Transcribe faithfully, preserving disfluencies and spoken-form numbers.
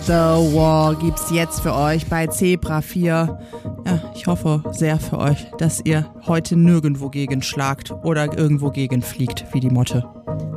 The Wall gibt's jetzt für euch bei Zebra vier. Ja, ich hoffe sehr für euch, dass ihr heute nirgendwo gegen schlagt oder irgendwo gegen fliegt, wie die Motte.